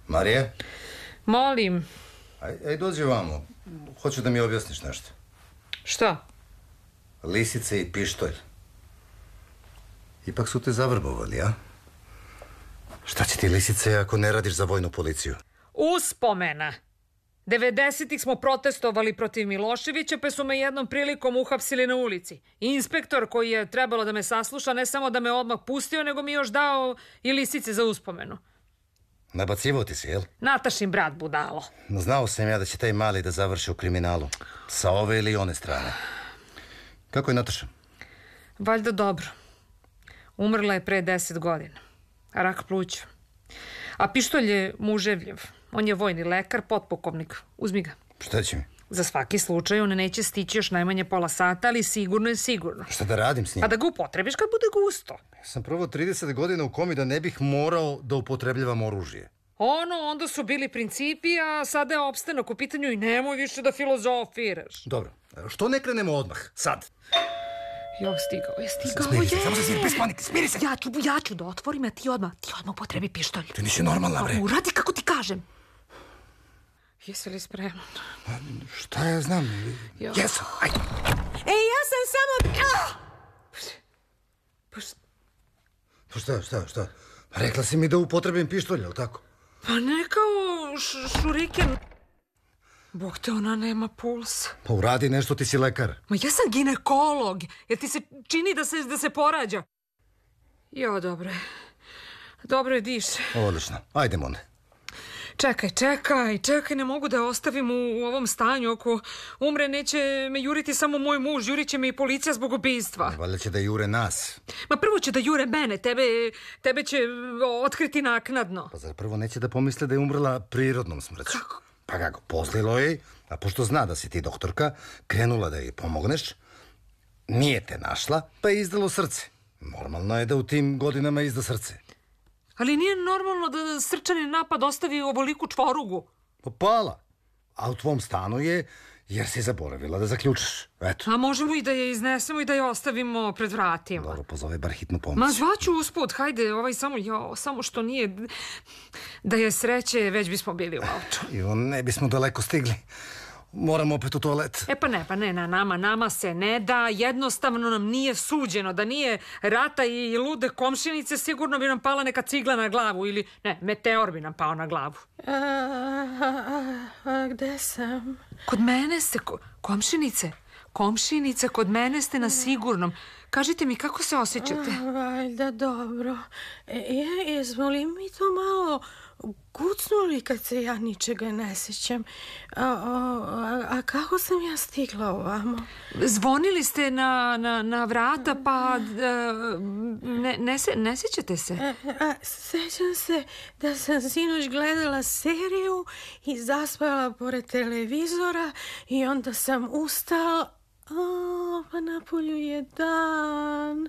Marija? Molim. Aj, dođi vamo. Hoću da mi objasniš nešto. Šta? Lisice i pištolj. Ipak su te zavrbovali, a? Šta će ti lisice ako ne radiš za vojnu policiju? Uspomena. 90-ih smo protestovali protiv Miloševića, pa su me jednom prilikom uhapsili na ulici. Inspektor koji je trebalo da me sasluša, ne samo da me odmah pustio, nego mi još dao i lisice za uspomenu. Nabacivo ti si, jel? Natašin brat budalo. Znao sam ja da će taj mali da završi u kriminalu. Sa ove ili one strane. Kako je Nataša? Valjda dobro. Umrla je pre 10 godina. Rak pluća. A pištolj je muževljev. On je vojni lekar, potpukovnik. Uzmi ga. Šta će mi? Za svaki slučaj on neće stići još najmanje pola sata, ali sigurno je sigurno. Šta da radim s njim? Pa da ga upotrebiš kad bude gusto. Ja sam prvo 30 godina u komi da ne bih morao da upotrebljavam oružje. Onda su bili principi, a sada je opstanak u pitanju i nemoj više da filozofiraš. Dobro, što ne krenemo odmah, sad? Jo, stigao je. Smiri se, samo se smiri, bez panike, smiri se. Ja ću da otvorim, a ti odmah upotrebi pištolj. Ti nisi normalna, bre. Uradi kako ti kažem. Jesi li spreman? Šta ja znam? Jesam, ajde. Ja sam samo... Šta? Rekla si mi da upotrebim pištolj, jel tako? Pa ne kao šuriken. Bog te, ona nema puls. Pa uradi nešto, ti si lekar. Ma ja sam ginekolog. Jer ti se čini da se porađa. Jo, dobro je, diše. Odlično, ajdemo onda. Čekaj, ne mogu da je ostavim u ovom stanju. Ako umre, neće me juriti samo moj muž, jurit će me i policija zbog ubistva. Valjda će da jure nas. Ma prvo će da jure mene, tebe će otkriti naknadno. Pa zar prvo neće da pomisle da je umrla prirodnom smrću? Kako? Pa kako, poslilo je, a pošto zna da si ti doktorka, krenula da joj pomogneš, nije te našla, pa je izdalo srce. Normalno je da u tim godinama izda srce. Ali nije normalno da srčani napad ostavi ovoliku čvorugu. Pa pala. A u tvom stanu je, jer si zaboravila da zaključiš. Eto. A možemo i da je iznesemo i da je ostavimo pred vratima. Dobro, pozove bar hitnu pomoć. Ma zvaću usput, hajde, samo što nije... Da je sreće, već bismo bili u autu. Ne bismo daleko stigli. Moram opet u toalet. Pa ne, nama se ne da, jednostavno nam nije suđeno. Da nije rata i lude komšinice, sigurno bi nam pala neka cigla na glavu ili, ne, meteor bi nam pao na glavu. A gde sam? Kod mene ste, komšinice, kod mene ste na sigurnom. Kažite mi, kako se osjećate? Valjda dobro. Jesmo li mi to malo gucnuli kad se ja ničega ne sećam? A kako sam ja stigla ovamo? Zvonili ste na vrata, pa ne sećate se? Sećam se da sam sinoć gledala seriju i zaspala pored televizora i onda sam ustala. Pa napolju je dan.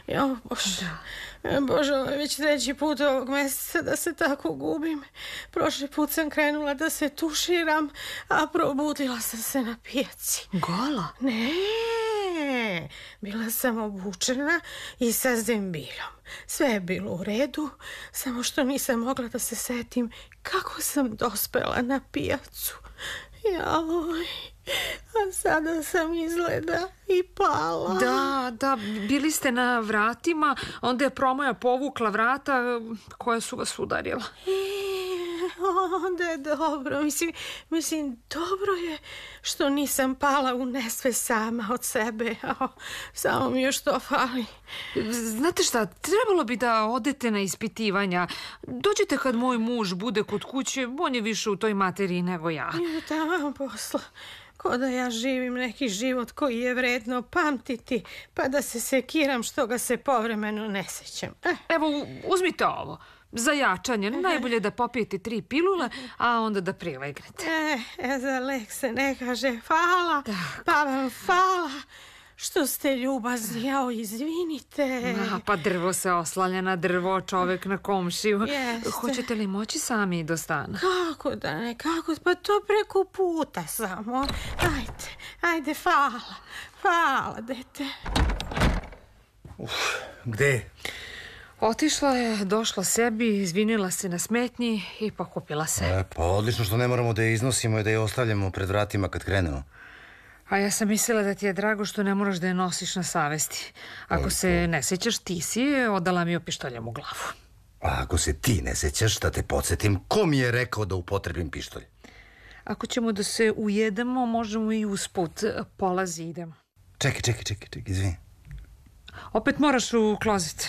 Bože, ovo je već 3. put ovog meseca da se tako gubim. Prošli put sam krenula da se tuširam, a probudila sam se na pijaci. Gola? Ne, bila sam obučena i sa zembiljom. Sve je bilo u redu, samo što nisam mogla da se setim kako sam dospela na pijacu. Joj, a sada sam izgleda i pala. Da, bili ste na vratima, onda je Promoja povukla vrata koja su vas udarila. Onda je dobro, mislim, dobro je što nisam pala u nesvest sama od sebe. Samo mi još to fali. Znate šta, trebalo bi da odete na ispitivanja. Dođite kad moj muž bude kod kuće, on je više u toj materiji nego ja. Tamo posla. Ko da ja živim neki život koji je vredno pamtiti, pa da se sekiram što ga se povremeno ne sećam. Evo, uzmite ovo. Za jačanje, najbolje da popijete 3 pilule, a onda da prilegnete. Za lek se ne kaže hvala, pa vam hvala što ste ljubazni, izvinite. Pa drvo se oslanja na drvo, čovek na komšiju. Jeste. Hoćete li moći sami do stana? Kako da ne, pa to preko puta samo. Ajde, hvala, dete. Gde? Otišla je, došla sebi, izvinila se na smetnji i pokupila se. Pa odlično što ne moramo da je iznosimo i da je ostavljamo pred vratima kad krenemo. A ja sam mislila da ti je drago što ne moraš da je nosiš na savesti. Ako se ne sećaš, ti si je odala mi pištoljem u glavu. A ako se ti ne sećaš, da te podsjetim, ko mi je rekao da upotrebim pištolj? Ako ćemo da se ujedemo, možemo i usput. Polazi, idemo. Čekaj, izvini. Opet moraš u klozet.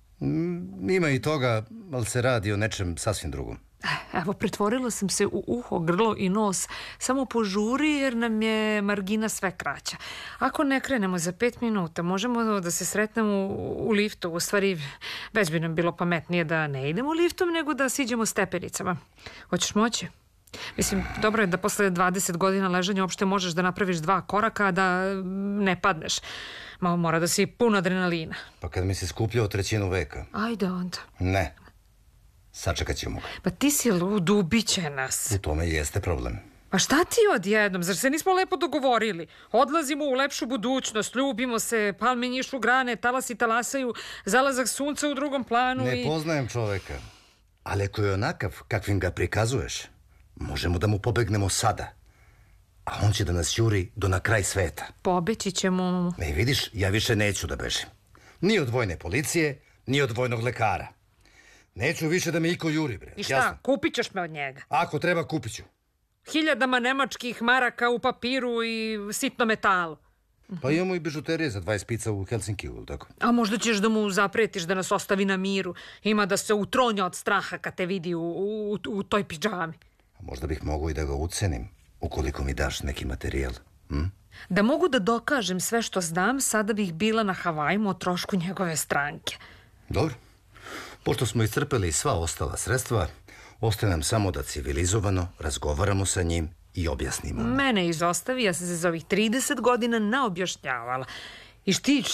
Ima i toga, ali se radi o nečem sasvim drugom. Evo, pretvorila sam se u uho, grlo i nos. Samo požuri jer nam je margina sve kraća. Ako ne krenemo za 5 minuta, možemo da se sretnemo u liftu. U stvari, već bi nam bilo pametnije da ne idemo liftom, nego da siđemo stepenicama. Hoćeš moći? Mislim, dobro je da posle 20 godina ležanja uopšte možeš da napraviš 2 koraka, a da ne padneš. Mora da si pun adrenalina. Pa kad mi se skupljao 1/3 veka. Ajde onda. Ne. Sačekat ćemo ga. Pa ti si lud, ubiće nas. U tome jeste problem. Pa šta ti odjednom? Zar se nismo lepo dogovorili? Odlazimo u lepšu budućnost, ljubimo se, palme njišu grane, talasi talasaju, zalazak sunca u drugom planu Ne poznajem čoveka, ali ako je onakav kakvim ga prikazuješ, možemo da mu pobegnemo sada. A on će da nas juri do na kraj sveta. Pobeći ćemo. Ne vidiš, ja više neću da bežim. Ni od vojne policije, ni od vojnog lekara. Neću više da me iko juri, bre. I šta, jasno? kupit ćeš me od njega? Ako treba, kupit ću. 1000 nemačkih maraka u papiru i sitno metalu. Pa imamo i bižuterije za 20 pica u Helsinkiju, tako? A možda ćeš da mu zapretiš da nas ostavi na miru. Ima da se utronja od straha kad te vidi u toj pidžami. A možda bih mogao i da ga ucenim, ukoliko mi daš neki materijal. Da mogu da dokažem sve što znam, sada bih bila na Havajima o trošku njegove stranke. Dobro. Pošto smo iscrpeli sva ostala sredstva, ostaje nam samo da civilizovano razgovaramo sa njim i objasnimo. Mene izostavi, ja sam se za ovih 30 godina naobjašnjavala. I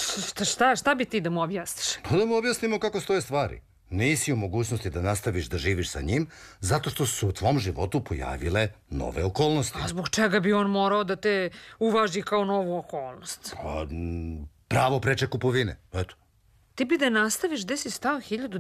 šta bi ti da mu objasniš? Pa da mu objasnimo kako stoje stvari. Nisi u mogućnosti da nastaviš da živiš sa njim zato što su u tvom životu pojavile nove okolnosti. A zbog čega bi on morao da te uvaži kao novu okolnost? Pa, pravo preče kupovine, eto. Ti bi da nastaviš gde si stao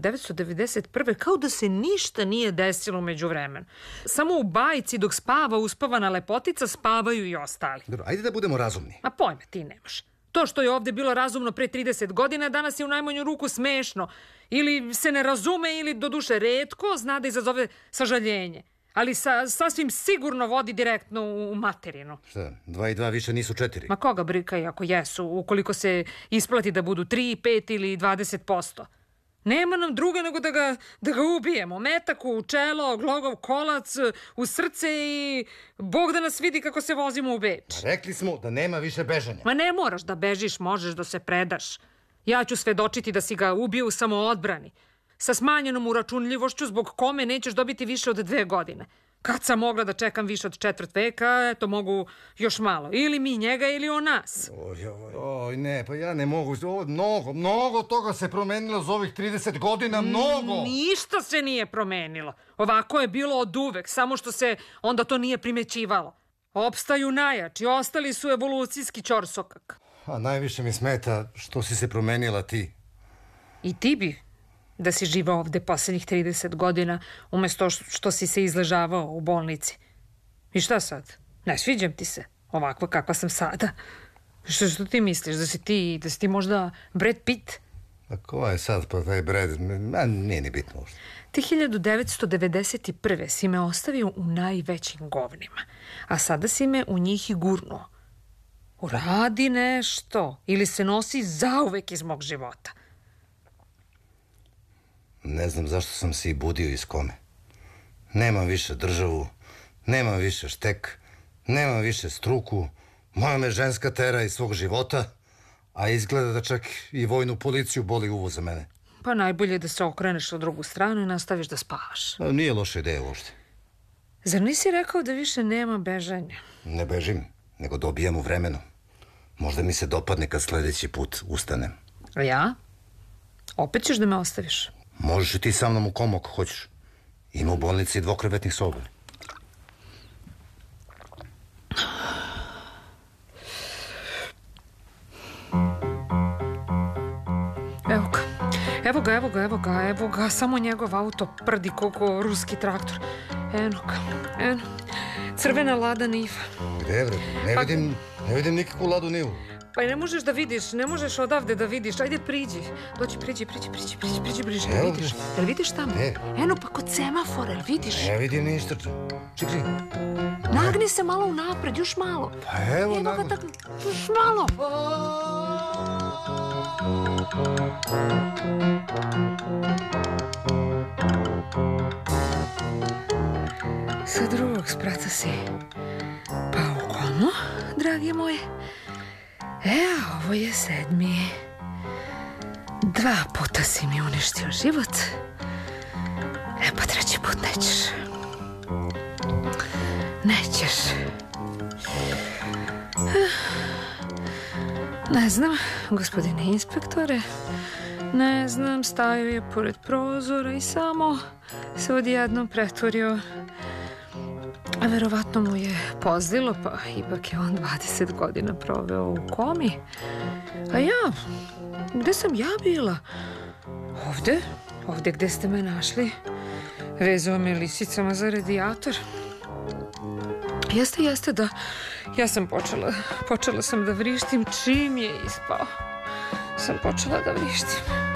1991. kao da se ništa nije desilo među vremenu. Samo u bajci dok spava uspavana lepotica spavaju i ostali. Dobro, ajde da budemo razumni. A pojma ti nemaš. To što je ovde bilo razumno pre 30 godina, danas je u najmanju ruku smešno. Ili se ne razume, ili doduše retko zna da izazove sažaljenje. Ali sasvim sigurno vodi direktno u materinu. Šta, 2 i 2 više nisu 4? Ma koga brika i ako jesu, ukoliko se isplati da budu 3, 5 ili 20%. Nema nam druga nego da ga ubijemo. Metak u čelo, glogov kolac, u srce i Bog da nas vidi kako se vozimo u Beč. Rekli smo da nema više bežanja. Ma ne moraš da bežiš, možeš da se predaš. Ja ću svedočiti da si ga ubio u samoodbrani. Sa smanjenom uračunljivošću zbog kome nećeš dobiti više od 2 godine. Kad sam mogla da čekam više od 1/4 veka, eto mogu još malo. Ili mi njega ili on nas. Oj, ne, pa ja ne mogu. Mnogo toga se promenilo za ovih 30 godina, mnogo. Ništa se nije promenilo. Ovako je bilo od uvek, samo što se onda to nije primećivalo. Opstaju najjači, ostali su evolucijski ćorsokak. A najviše mi smeta što si se promenila ti. I ti bi da si živao ovde poslednjih 30 godina umesto što si se izležavao u bolnici. I šta sad? Ne sviđam ti se, ovakva kakva sam sada. Što ti misliš, da si ti možda Brad Pitt? A ko je sad pa taj Brad? Nije ni bitno uopšte. Ti 1991. si me ostavio u najvećim govnima, a sada si me u njih i gurnuo. Uradi nešto ili se nosi zauvek iz mog života. Ne znam zašto sam se i budio iz kome. Nemam više državu, nemam više štek, nemam više struku, moja me ženska tera iz svog života, a izgleda da čak i vojnu policiju boli uvo za mene. Pa najbolje je da se okreneš na drugu stranu i nastaviš da spavaš. Nije loša ideja uopšte. Zar nisi rekao da više nema bežanja? Ne bežim, nego dobijam u vremenu. Možda mi se dopadne kad sledeći put ustanem. A ja? Opet ćeš da me ostaviš? Možeš i ti sa mnom u komu ako hoćeš. Ima u bolnici 2-krevetnih soba. Evo ga, samo njegov auto prdi koliko ruski traktor. Eno ga. Crvena Lada Niva. Gde, bre? Ne vidim nikakvu Ladu Nivu. Pa ne možeš da vidiš, ne možeš odavde da vidiš. Ajde, priđi. Dođi, priđi bliže. Jel vidiš tamo? Eno, pa kod semafora, jel vidiš? Ne vidim ništa. Čekaj. Nagni se malo unapred, još malo. Pa evo ga nagni. tako, još malo. Sa drugog sprata si pao u komu, dragi moji. Ovo je 7. 2 puta si mi uništio život. Pa 3. put nećeš. Ne znam, gospodine inspektore, ne znam, stajao je pored prozora i samo se odjednom pretvorio. A verovatno mu je pozlilo, pa ipak je on 20 godina proveo u komi. A ja, gde sam ja bila? Ovde gde ste me našli. Vezao me lisicama za radijator. Jeste, da. Ja sam počela sam da vrištim čim je ispao. Sam počela da vrištim.